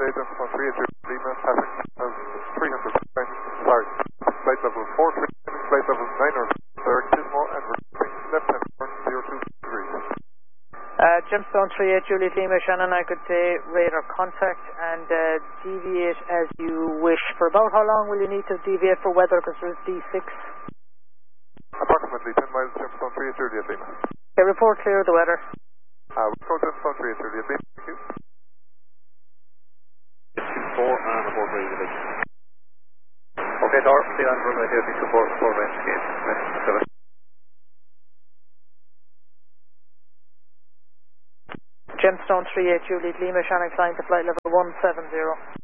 runway Gemstone 380 Lima, passing 300, sorry, flight level 43, flight level 900, Gizmo, and repeating left-hand turn 02 degrees. Gemstone 38 Juliet Lima, Shannon, I could say radar contact and deviate as you wish. For about how long will you need to deviate for weather, because there's D6? Approximately 10 miles, Gemstone 38 Juliet Lima. Okay, report clear of the weather. Report Gemstone 38 Juliet Lima, thank you. 4 and report ready to be. Okay, Tor, see you on runway 024, 4 west gate. Gemstone 38 Juliet Lima, Shannon, flying to flight level 170.